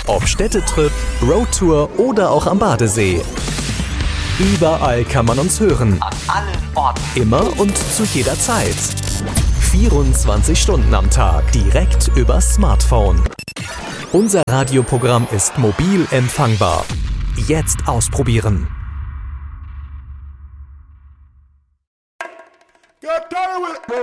Ob Städtetrip, Roadtour oder auch am Badesee. Überall kann man uns hören. An allen Orten. Immer und zu jeder Zeit. 24 Stunden am Tag. Direkt übers Smartphone. Unser Radioprogramm ist mobil empfangbar. Jetzt ausprobieren.